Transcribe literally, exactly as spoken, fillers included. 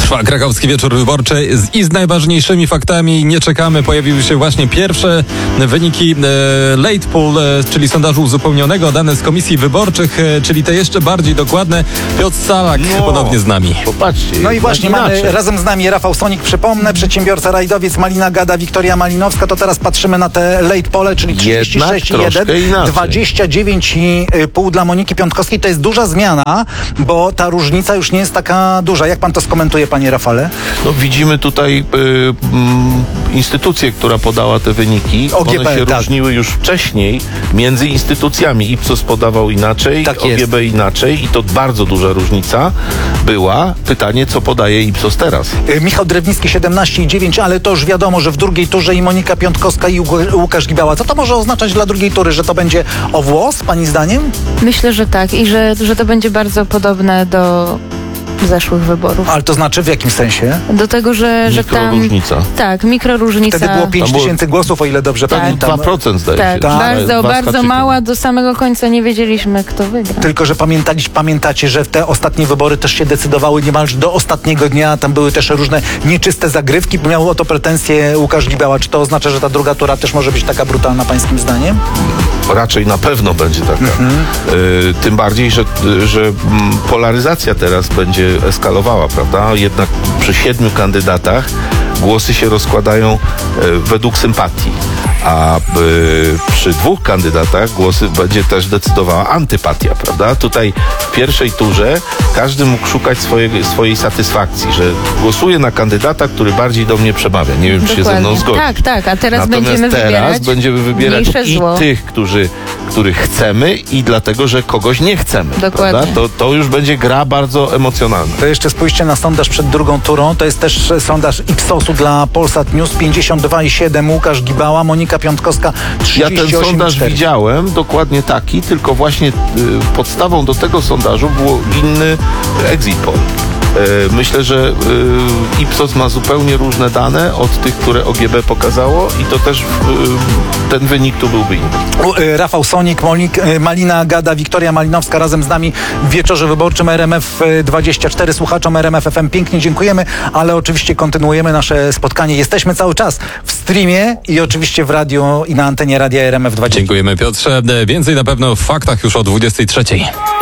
Trwa krakowski wieczór wyborczy z, i z najważniejszymi faktami nie czekamy. Pojawiły się właśnie pierwsze wyniki e, late poll, e, czyli sondażu uzupełnionego, dane z komisji wyborczych, e, czyli te jeszcze bardziej dokładne. Piotr Salak no, ponownie z nami. Popatrzcie. No i właśnie mamy razem z nami Rafał Sonik, przypomnę, przedsiębiorca rajdowiec, Malina Gada, Wiktoria Malinowska. To teraz patrzymy na te late polle, czyli trzydzieści sześć i jeden, dwadzieścia dziewięć i pół dla Moniki Piątkowskiej. To jest duża zmiana, bo ta różnica już nie jest taka duża. Jak pan to skomentuje, panie Rafale? No widzimy tutaj y, y, instytucję, która podała te wyniki. O G B, One się tak. różniły już wcześniej między instytucjami. Ipsos podawał inaczej, tak O G B jest. inaczej i to bardzo duża różnica była. Pytanie, co podaje Ipsos teraz? Y, Michał Drewnicki siedemnaście i dziewięć, ale to już wiadomo, że w drugiej turze i Monika Piątkowska i Łukasz Gibała. Co to może oznaczać dla drugiej tury? Że to będzie o włos, pani zdaniem? Myślę, że tak i że, że to będzie bardzo podobne do zeszłych wyborów. Ale to znaczy w jakim sensie? Do tego, że, że tam... Mikroróżnica. Tak, mikroróżnica. Wtedy było pięć było- tysięcy głosów, o ile dobrze Tak. pamiętam. dwa procent zdaje Tak, się. Tak. bardzo, Dwa bardzo haczyki. mała. Do samego końca nie wiedzieliśmy, kto wygra. Tylko, że pamiętaliście, pamiętacie, że te ostatnie wybory też się decydowały niemalże do ostatniego dnia. Tam były też różne nieczyste zagrywki. Miał o to pretensje Łukasz Gibała. Czy to oznacza, że ta druga tura też może być taka brutalna, pańskim zdaniem? Raczej na pewno będzie taka. Y, tym bardziej, że, że mm, polaryzacja teraz będzie eskalowała, prawda? Jednak przy siedmiu kandydatach głosy się rozkładają y, według sympatii, a y, przy dwóch kandydatach głosy będzie też decydowała antypatia, prawda? Tutaj w pierwszej turze każdy mógł szukać swojej, swojej satysfakcji, że głosuje na kandydata, który bardziej do mnie przemawia. Nie wiem, czy się ze mną Dokładnie. zgodzi. Tak, tak, a teraz Natomiast będziemy teraz wybierać będziemy wybierać mniejsze i zło. tych, którzy, których chcemy i dlatego, że kogoś nie chcemy. Dokładnie. Prawda? To, to już będzie gra bardzo emocjonalna. To jeszcze spójrzcie na sondaż przed drugą turą. To jest też sondaż Ipsosu dla Polsat News. pięćdziesiąt dwa i siedem Łukasz Gibała, Monika Piątkowska Ja trzydzieści osiem ten i sondaż cztery. widziałem, dokładnie taki, tylko właśnie y, podstawą do tego sondażu było inny exit poll. Y, Myślę, że y, Ipsos ma zupełnie różne dane od tych, które O G B pokazało i to też y, ten wynik tu byłby inny. U, y, Rafał Sonik, Monik, y, Malina Gada, Wiktoria Malinowska razem z nami w wieczorze wyborczym R M F dwadzieścia cztery. Słuchaczom R M F F M pięknie dziękujemy, ale oczywiście kontynuujemy nasze spotkanie. Jesteśmy cały czas w streamie i oczywiście w radiu i na antenie Radia R M F dwadzieścia. Dziękujemy, Piotrze. Więcej na pewno w faktach już o dwudziestej trzeciej.